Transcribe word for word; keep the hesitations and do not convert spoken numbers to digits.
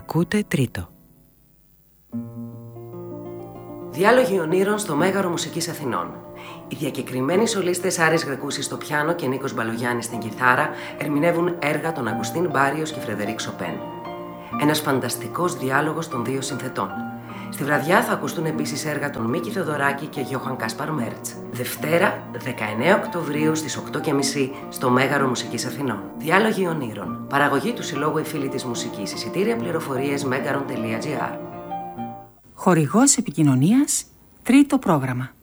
Ακούτε τρίτο. Διάλογοι ονείρων στο Μέγαρο Μουσικής Αθηνών. Οι διακεκριμένοι σολίστες Άρης Γρεκούσης στο πιάνο και Νίκος Μπαλογιάννης στην κιθάρα ερμηνεύουν έργα των Αγκουστίν Μπάριος και Φρεδερίκ Σοπέν. Ένας φανταστικός διάλογος των δύο συνθετών. Στη βραδιά θα ακουστούν επίσης έργα των Μίκη Θεοδωράκη και Γιώχαν Κάσπαρ Μέρτς. Δευτέρα, δεκαεννέα Οκτωβρίου στις οκτώ και μισή στο Μέγαρο Μουσικής Αθηνών. Διάλογοι ονείρων. Παραγωγή του Συλλόγου Οι Φίλοι της Μουσικής. Εισιτήρια πληροφορίες μέγαρον τελεία τζι άρ. Χορηγός επικοινωνίας, τρίτο πρόγραμμα.